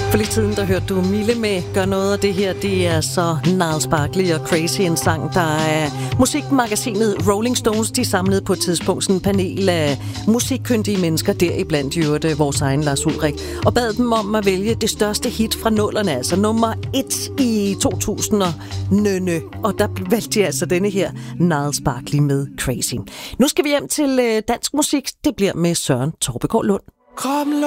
For lidt siden, der hørte du Mille med Gør noget af det her. Det er så Gnarls Barkley og Crazy, en sang, der er musikmagasinet Rolling Stones. De samlede på et tidspunkt sådan en panel af musikkyndige mennesker, deriblandt jo vores egen Lars Ulrik, og bad dem om at vælge det største hit fra nullerne, altså nummer 1 i 2000. Og der valgte de altså denne her Gnarls Barkley med Crazy. Nu skal vi hjem til dansk musik. Det bliver med Søren Torbegaard Lund.